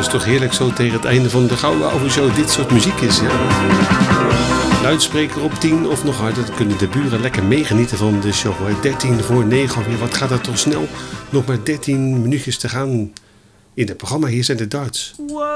is toch heerlijk zo tegen het einde van de Gouden Ouwe Show dit soort muziek is. Ja? Luidspreker op 10 of nog harder, dan kunnen de buren lekker meegenieten van de show. 13 voor 9 alweer, wat gaat dat toch snel? Nog maar 13 minuutjes te gaan in het programma. Hier zijn de darts.